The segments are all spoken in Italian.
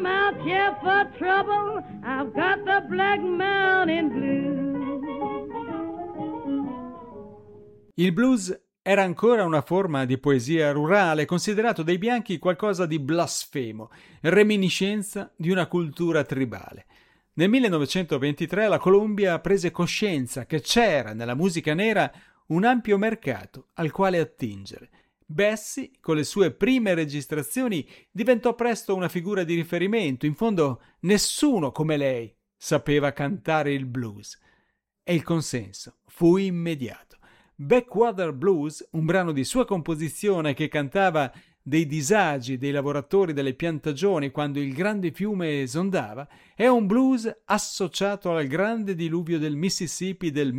I'm out here for trouble, I've got the Black Mountain Blues. Il blues era ancora una forma di poesia rurale, considerato dai bianchi qualcosa di blasfemo, reminiscenza di una cultura tribale. Nel 1923 la Columbia prese coscienza che c'era nella musica nera un ampio mercato al quale attingere. Bessie, con le sue prime registrazioni, diventò presto una figura di riferimento. In fondo, nessuno come lei sapeva cantare il blues. E il consenso fu immediato. Backwater Blues, un brano di sua composizione che cantava dei disagi dei lavoratori delle piantagioni quando il grande fiume esondava, è un blues associato al grande diluvio del Mississippi del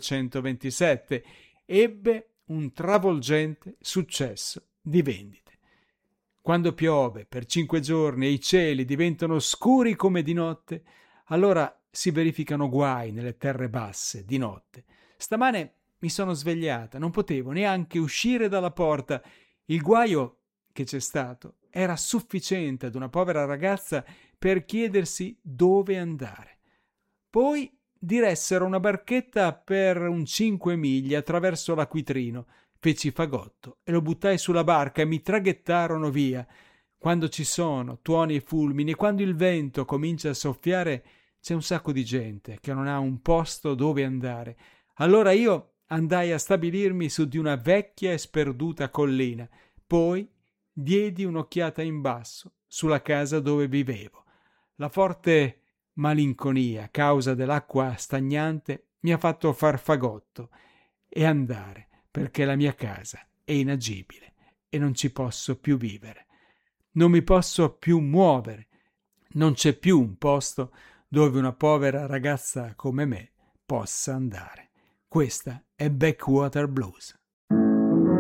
1927. Ebbe un travolgente successo di vendite. Quando piove per 5 giorni e i cieli diventano scuri come di notte, allora si verificano guai nelle terre basse di notte. Stamane mi sono svegliata, non potevo neanche uscire dalla porta. Il guaio che c'è stato era sufficiente ad una povera ragazza per chiedersi dove andare. Poi diressero una barchetta per un 5 miglia attraverso l'acquitrino. Feci fagotto e lo buttai sulla barca e mi traghettarono via. Quando ci sono tuoni e fulmini, quando il vento comincia a soffiare, c'è un sacco di gente che non ha un posto dove andare. Allora io andai a stabilirmi su di una vecchia e sperduta collina. Poi diedi un'occhiata in basso sulla casa dove vivevo. La forte malinconia, causa dell'acqua stagnante, mi ha fatto far fagotto e andare, perché la mia casa è inagibile e non ci posso più vivere. Non mi posso più muovere. Non c'è più un posto dove una povera ragazza come me possa andare. Questa è Backwater Blues.